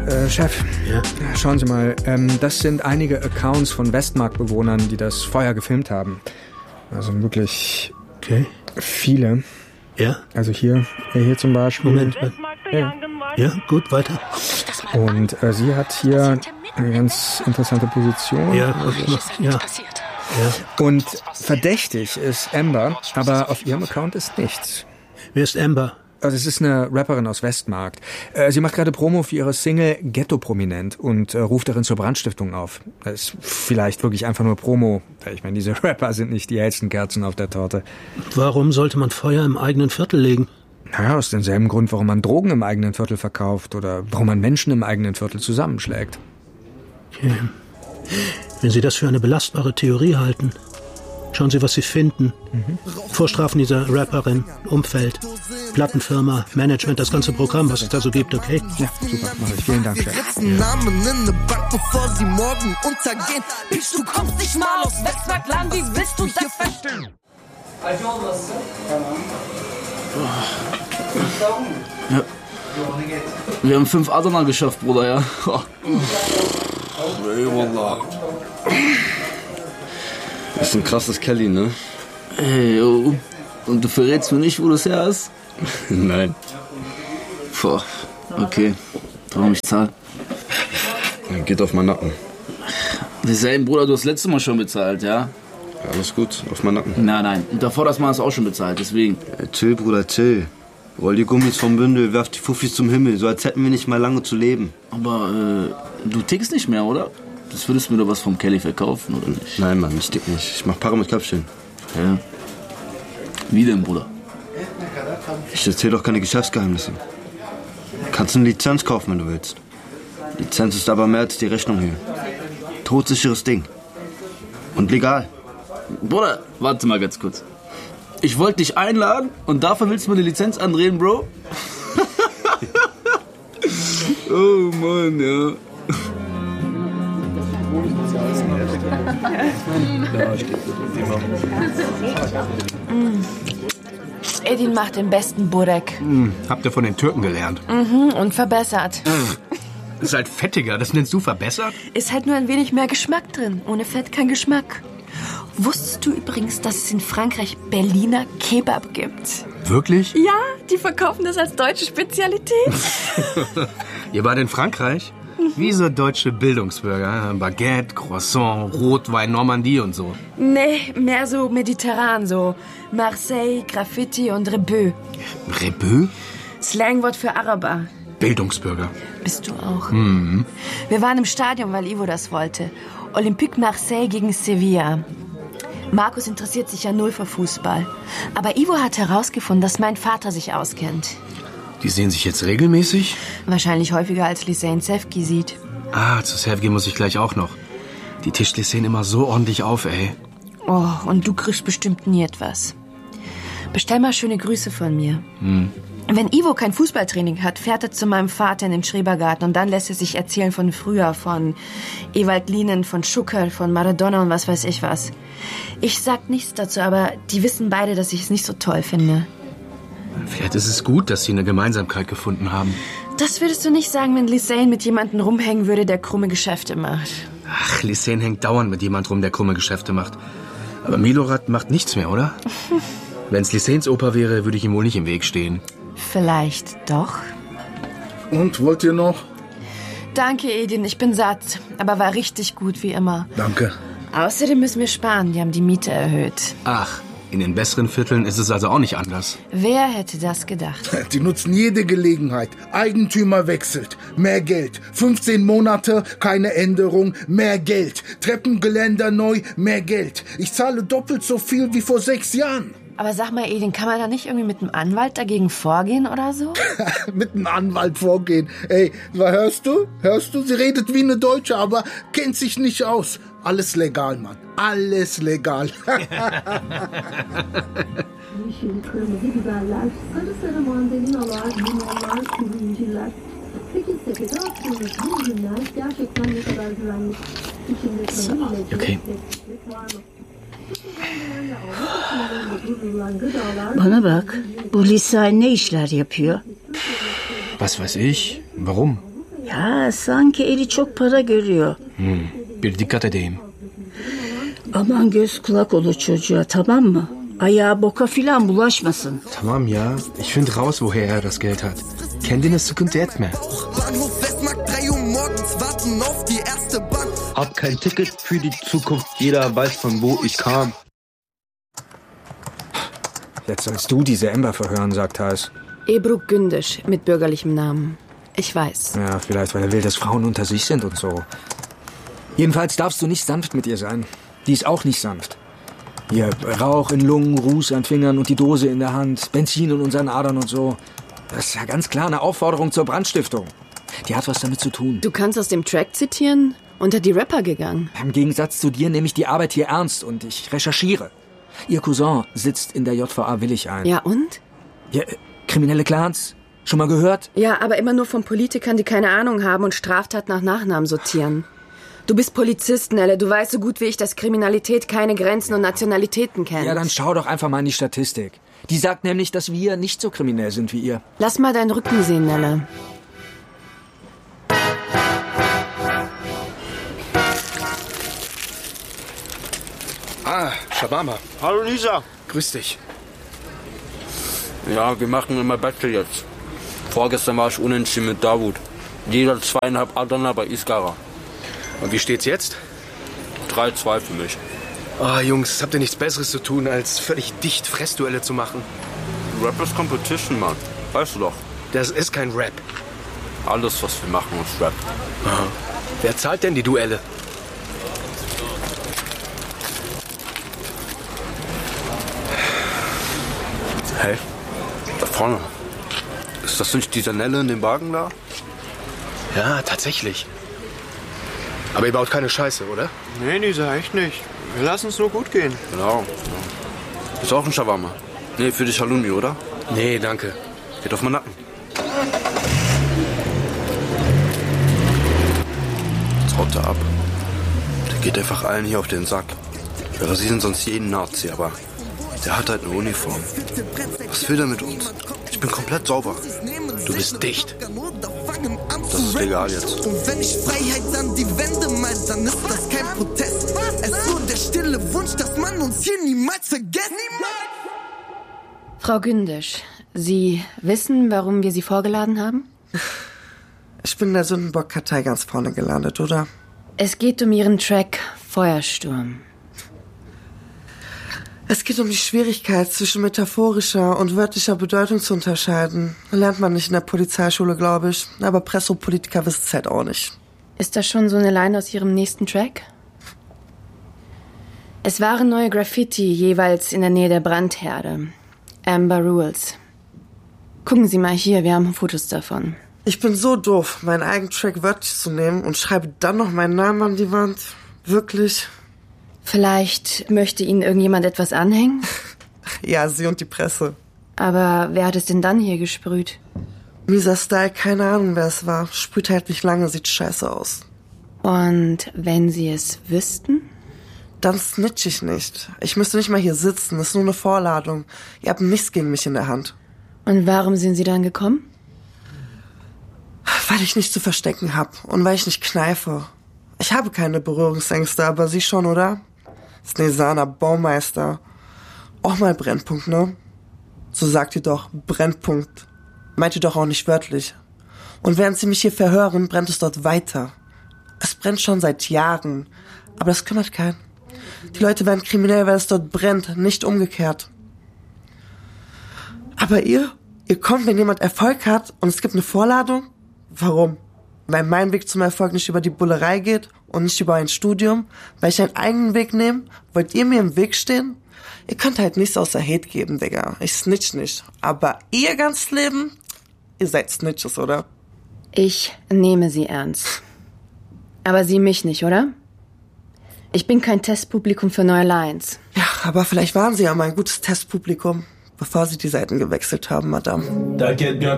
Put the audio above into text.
Chef, ja? Schauen Sie mal, das sind einige Accounts von Westmark-Bewohnern, die das Feuer gefilmt haben. Also wirklich viele. Ja? Also hier zum Beispiel. Moment. Ja, gut, weiter. Und sie hat hier eine ganz interessante Position. Ja. Und verdächtig ist Amber, aber auf ihrem Account ist nichts. Wer ist Amber? Also es ist eine Rapperin aus Westmarkt. Sie macht gerade Promo für ihre Single Ghetto Prominent und ruft darin zur Brandstiftung auf. Das ist vielleicht wirklich einfach nur Promo. Ich meine, diese Rapper sind nicht die hellsten Kerzen auf der Torte. Warum sollte man Feuer im eigenen Viertel legen? Naja, aus demselben Grund, warum man Drogen im eigenen Viertel verkauft oder warum man Menschen im eigenen Viertel zusammenschlägt. Okay. Wenn Sie das für eine belastbare Theorie halten, schauen Sie, was Sie finden. Vorstrafen dieser Rapperin, Umfeld, Plattenfirma, Management, das ganze Programm, was es da so gibt, okay? Ja, super, mach ich. Vielen Dank, Chef. Namen in ne Bank, bevor sie morgen untergehen. Pisch, du kommst nicht mal aus Westmarktland, wie willst du das verstehen? Ja. Wir haben 5 Adana geschafft, Bruder, ja. Ey, Wallah. Das ist ein krasses Kelly, ne? Hey, yo. Und du verrätst mir nicht, wo das her ist? Nein. Boah, okay. Warum ich zahl? Geht auf meinen Nacken. Desselben, Bruder, du hast das letzte Mal schon bezahlt, ja? Ja, alles gut, auf meinen Nacken. Nein. Und davor das Mal hast du auch schon bezahlt, deswegen. Chill, Bruder, chill. Roll die Gummis vom Bündel, werf die Fuffis zum Himmel, so als hätten wir nicht mal lange zu leben. Aber, du tickst nicht mehr, oder? Das würdest du mir doch was vom Kelly verkaufen, oder nicht? Nein, Mann, ich tick nicht. Ich mach Para mit Köpfchen. Ja. Wie denn, Bruder? Ich erzähl doch keine Geschäftsgeheimnisse. Kannst eine Lizenz kaufen, wenn du willst. Lizenz ist aber mehr als die Rechnung hier. Todsicheres Ding. Und legal. Bruder, warte mal ganz kurz. Ich wollte dich einladen und dafür willst du mir eine Lizenz andrehen, Bro? Oh Mann, ja. Edin macht den besten Burek. Habt ihr von den Türken gelernt? Und verbessert. Ist halt fettiger, das nennst du verbessert? Ist halt nur ein wenig mehr Geschmack drin. Ohne Fett kein Geschmack. Wusstest du übrigens, dass es in Frankreich Berliner Kebab gibt? Wirklich? Ja, die verkaufen das als deutsche Spezialität. Ihr wart in Frankreich? Wie so deutsche Bildungsbürger. Baguette, Croissant, Rotwein, Normandie und so. Nee, mehr so mediterran, so Marseille, Graffiti und Rebeu. Rebeu? Slangwort für Araber. Bildungsbürger. Bist du auch? Mhm. Wir waren im Stadion, weil Ivo das wollte. Olympique Marseille gegen Sevilla. Markus interessiert sich ja null für Fußball. Aber Ivo hat herausgefunden, dass mein Vater sich auskennt. Die sehen sich jetzt regelmäßig? Wahrscheinlich häufiger als Lisein Sefki sieht. Ah, zu Sevgi muss ich gleich auch noch. Die Tischlis sehen immer so ordentlich auf, ey. Oh, und du kriegst bestimmt nie etwas. Bestell mal schöne Grüße von mir. Wenn Ivo kein Fußballtraining hat, fährt er zu meinem Vater in den Schrebergarten und dann lässt er sich erzählen von früher, von Ewald Lienen, von Schucker, von Maradona und was weiß ich was. Ich sag nichts dazu, aber die wissen beide, dass ich es nicht so toll finde. Vielleicht ist es gut, dass sie eine Gemeinsamkeit gefunden haben. Das würdest du nicht sagen, wenn Lisein mit jemandem rumhängen würde, der krumme Geschäfte macht. Ach, Lisein hängt dauernd mit jemand rum, der krumme Geschäfte macht. Aber Milorad macht nichts mehr, oder? Wenn's Liseins Opa wäre, würde ich ihm wohl nicht im Weg stehen. Vielleicht doch. Und, wollt ihr noch? Danke, Edin, ich bin satt. Aber war richtig gut, wie immer. Danke. Außerdem müssen wir sparen, die haben die Miete erhöht. Ach, in den besseren Vierteln ist es also auch nicht anders. Wer hätte das gedacht? Die nutzen jede Gelegenheit. Eigentümer wechselt. Mehr Geld. 15 Monate, keine Änderung, mehr Geld. Treppengeländer neu, mehr Geld. Ich zahle doppelt so viel wie vor 6 Jahren. Aber sag mal, Edin, kann man da nicht irgendwie mit einem Anwalt dagegen vorgehen oder so? Mit einem Anwalt vorgehen. Ey, hörst du? Hörst du? Sie redet wie eine Deutsche, aber kennt sich nicht aus. Alles legal, Mann. Alles legal. Yeşil, kırmızı biberler, sarı sarı mandalinalar, limonlar, turuncular. Peki sepete attığınız bu ürünler gerçekten ne kadar güvenli? İçinde tanım ile destek var mı? Bana bak, bu Lisan ne işler yapıyor? Was weiß ich? Warum? Ya sanki eli çok para görüyor. Bir dikkat edeyim. Aman göz kulak olur çocuğa, tamam mı? Ayağı boka filan bulaşmasın. Tamam ya. Ich finde raus, woher er das Geld hat. Kendine sıkıntı etme. Hab kein Ticket für die Zukunft. Jeder weiß, von wo ich kam. Jetzt sollst du diese Ember verhören, sagt Thais. Ebruk Gündisch, mit bürgerlichem Namen. Ich weiß. Ja, vielleicht, weil er will, dass Frauen unter sich sind und so. Jedenfalls darfst du nicht sanft mit ihr sein. Die ist auch nicht sanft. Hier, Rauch in Lungen, Ruß an Fingern und die Dose in der Hand, Benzin in unseren Adern und so. Das ist ja ganz klar eine Aufforderung zur Brandstiftung. Die hat was damit zu tun. Du kannst aus dem Track zitieren? Unter die Rapper gegangen. Im Gegensatz zu dir nehme ich die Arbeit hier ernst und ich recherchiere. Ihr Cousin sitzt in der JVA Willig ein. Ja, und? Ja, kriminelle Clans. Schon mal gehört? Ja, aber immer nur von Politikern, die keine Ahnung haben und Straftat nach Nachnamen sortieren. Du bist Polizist, Nelle. Du weißt so gut wie ich, dass Kriminalität keine Grenzen und Nationalitäten kennt. Ja, dann schau doch einfach mal in die Statistik. Die sagt nämlich, dass wir nicht so kriminell sind wie ihr. Lass mal deinen Rücken sehen, Nelle. Ah, Shabama. Hallo Lisa. Grüß dich. Ja, wir machen immer Battle jetzt. Vorgestern war ich unentschieden mit Davut. Jeder 2,5 Adana bei Iskara. Und wie steht's jetzt? 3-2 für mich. Oh, Jungs, habt ihr nichts Besseres zu tun, als völlig dicht Fressduelle zu machen? Rap ist Competition, Mann. Weißt du doch. Das ist kein Rap. Alles, was wir machen, ist Rap. Aha. Wer zahlt denn die Duelle? Hey, da vorne. Ist das nicht dieser Nelle in dem Wagen da? Ja, tatsächlich. Aber ihr baut keine Scheiße, oder? Nee, Lisa, echt nicht. Wir lassen es nur gut gehen. Genau. Ist auch ein Shawarma. Nee, für dich Halloumi, oder? Nee, danke. Geht auf meinen Nacken. Jetzt haut er ab. Der geht einfach allen hier auf den Sack. Wir rasieren sonst jeden Nazi, aber der hat halt eine Uniform. Was will der mit uns? Ich bin komplett sauber. Du bist dicht. Das ist legal jetzt. Und wenn ich Freiheit an die Wände mal, dann ist das kein Protest. Es ist nur der stille Wunsch, dass man uns hier niemals vergisst. Frau Gündisch, Sie wissen, warum wir Sie vorgeladen haben? Ich bin in der Sündenbock-Kartei ganz vorne gelandet, oder? Es geht um Ihren Track Feuersturm. Es geht um die Schwierigkeit, zwischen metaphorischer und wörtlicher Bedeutung zu unterscheiden. Lernt man nicht in der Polizeischule, glaube ich. Aber Presse und Politiker wissen es halt auch nicht. Ist das schon so eine Line aus Ihrem nächsten Track? Es waren neue Graffiti, jeweils in der Nähe der Brandherde. Amber Rules. Gucken Sie mal hier, wir haben Fotos davon. Ich bin so doof, meinen eigenen Track wörtlich zu nehmen und schreibe dann noch meinen Namen an die Wand. Wirklich? Vielleicht möchte Ihnen irgendjemand etwas anhängen? Ja, Sie und die Presse. Aber wer hat es denn dann hier gesprüht? Mieser Style, keine Ahnung, wer es war. Sprüht halt nicht lange, sieht scheiße aus. Und wenn Sie es wüssten? Dann snitch ich nicht. Ich müsste nicht mal hier sitzen, das ist nur eine Vorladung. Ihr habt nichts gegen mich in der Hand. Und warum sind Sie dann gekommen? Weil ich nichts zu verstecken hab und weil ich nicht kneife. Ich habe keine Berührungsängste, aber Sie schon, oder? Snesana, Baumeister. Auch mal Brennpunkt, ne? So sagt ihr doch, Brennpunkt. Meint ihr doch auch nicht wörtlich. Und während Sie mich hier verhören, brennt es dort weiter. Es brennt schon seit Jahren. Aber das kümmert keinen. Die Leute werden kriminell, weil es dort brennt, nicht umgekehrt. Aber ihr kommt, wenn jemand Erfolg hat und es gibt eine Vorladung? Warum? Weil mein Weg zum Erfolg nicht über die Bullerei geht und nicht über ein Studium? Weil ich einen eigenen Weg nehme? Wollt ihr mir im Weg stehen? Ihr könnt halt nichts außer Hate geben, Digga. Ich snitch nicht. Aber ihr ganzes Leben, ihr seid Snitches, oder? Ich nehme Sie ernst. Aber Sie mich nicht, oder? Ich bin kein Testpublikum für neue Lines. Ja, aber vielleicht waren Sie ja mal ein gutes Testpublikum, bevor Sie die Seiten gewechselt haben, Madame. T'inquiète bien